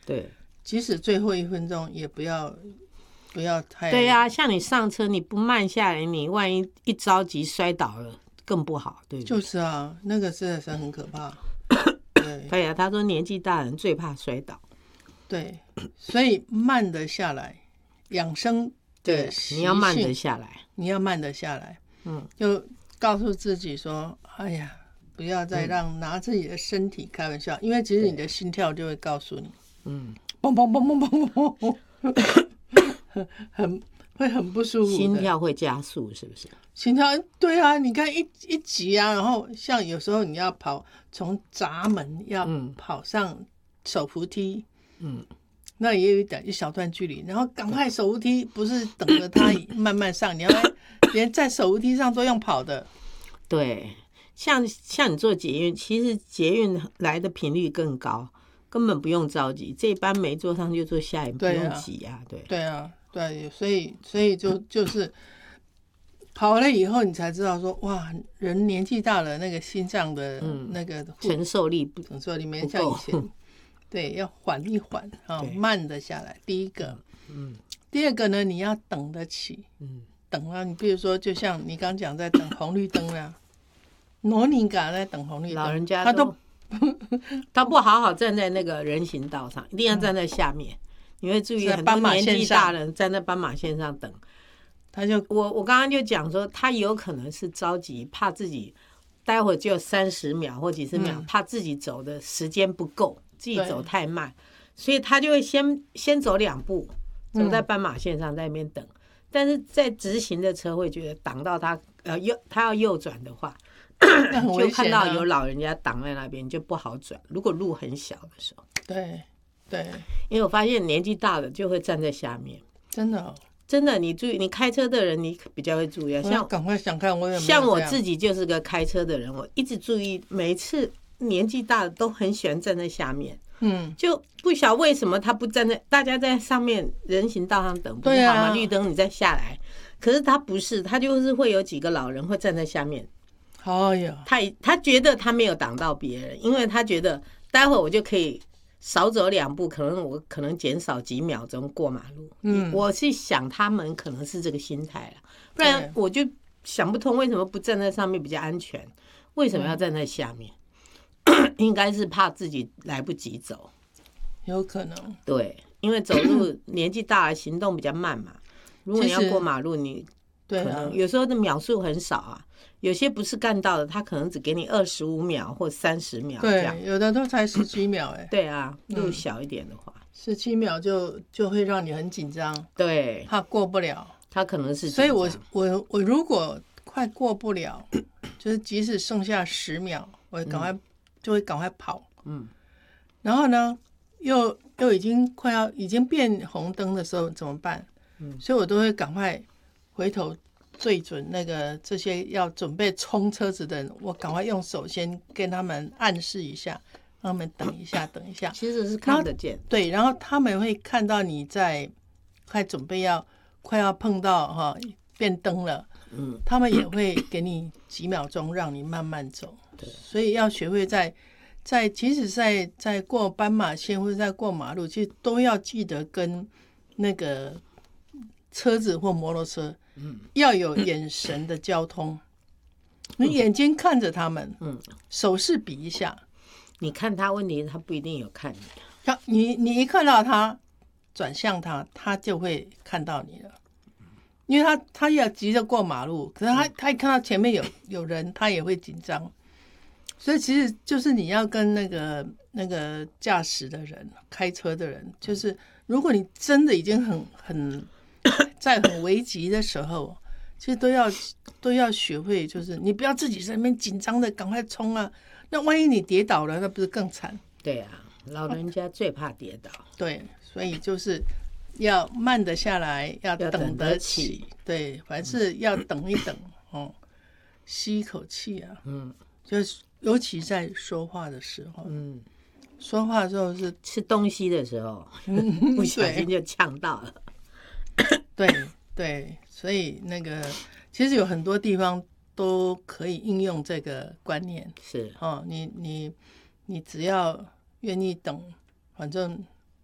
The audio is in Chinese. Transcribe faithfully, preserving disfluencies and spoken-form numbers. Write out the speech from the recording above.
对， 即使最后一分钟也不要不要太。 对呀、啊，像你上车你不慢下来，你万一一着急摔倒了更不好，对不对？ 就是啊，那个真的是很可怕。对对呀、啊，他说年纪大人最怕摔倒。 对，所以慢得下来，养生的习性你要慢得下来， 你要慢得下来。 嗯， 就告诉自己说，哎呀，不要再让拿自己的身体开玩笑，因为其实你的心跳就会告诉你， 嗯， 嘣嘣嘣嘣嘣嘣，很会很不舒服的， 心跳会加速，是不是？ 心跳，对啊，你看一一急啊，然后像有时候你要跑从闸门要跑上手扶梯，嗯，那也有一点一小段距离，然后赶快手扶梯不是等着它慢慢上，你要连在手扶梯上都用跑的。 对，像像你坐捷运，其实捷运来的频率更高，根本不用着急，这班没坐上就坐下一步，不用急啊。对对啊，对，所以所以就就是跑了以后，你才知道说，哇，人年纪大了，那个心脏的那个、嗯、 承受力不承受力没像以前。对，要缓一缓啊、哦，慢的下来。第一个，嗯，第二个呢，你要等得起，嗯，等啊，你比如说，就像你刚讲在等红绿灯啦，罗尼嘎在等红绿灯， 老人家他都他不好好站在那个人行道上，一定要站在下面。嗯、你会注意很多年纪大人站在斑马线上等， 他就我我刚刚就讲说，他有可能是着急，怕自己待会就三十秒或几十秒，嗯、怕自己走的时间不够。自己走太慢，所以他就会先先走两步，走在斑马线上在那边等。嗯、但是在直行的车会觉得挡到他，呃，右他要右转的话， 啊、 就看到有老人家挡在那边，就不好转。如果路很小的时候， 对对， 因为我发现年纪大了就会站在下面， 真的、哦、 真的，你注意，你开车的人你比较会注意啊。像赶快想看我有没有像我自己就是个开车的人，我一直注意每一次。年纪大的都很喜欢站在下面，嗯，就不晓为什么他不站在，大家在上面人行道上等不是好吗？啊、绿灯你再下来，可是他不是，他就是会有几个老人会站在下面， 哎呀， 他他觉得他没有挡到别人，因为他觉得待会我就可以少走两步，可能我可能减少几秒钟过马路，嗯，我是想他们可能是这个心态了，不然我就想不通为什么不站在上面比较安全，为什么要站在下面？嗯应该是怕自己来不及走， 有可能。 对，因为走路年纪大了，行动比较慢嘛。如果你要过马路，你可能有时候的秒数很少啊。有些不是干道的，他可能只给你二十五秒或三十秒这样。 对，有的都才十七秒哎、欸。 对啊，路小一点的话， 十七、嗯、秒就就会让你很紧张。 对， 怕过不了。 他可能是， 所以我我我如果快过不了，就是即使剩下十秒，我赶快、嗯。就会赶快跑，嗯，然后呢，又又已经快要已经变红灯的时候怎么办？嗯，所以我都会赶快回头对准那个这些要准备冲车子的人，我赶快用手先跟他们暗示一下，让他们等一下，等一下。 其实是看得见， 对，然后他们会看到你在快准备要快要碰到哈、哦、变灯了，嗯，他们也会给你几秒钟让你慢慢走。对，所以要学会在在即使在在过斑马线或者在过马路，其实都要记得跟那个车子或摩托车，嗯，要有眼神的交通。你眼睛看着他们，嗯，手势比一下。 你看他，问题他不一定有看你。 他你你一看到他转向他，他就会看到你了。因为他他要急着过马路，可是他他一看到前面有有人，他也会紧张。所以其实就是你要跟那个那个驾驶的人、开车的人，就是如果你真的已经很很在很危急的时候，其实都要都要学会，就是你不要自己在那边紧张的赶快冲啊，那万一你跌倒了，那不是更惨？ 对啊，老人家最怕跌倒。 对，所以就是要慢得下来，要等得起。对，凡事要等一等哦，吸一口气啊，嗯，就是尤其在说话的时候，嗯，说话的时候是吃东西的时候，不小心就呛到了。 对对，所以那个其实有很多地方都可以应用这个观念， 是哦，你你你只要愿意等，反正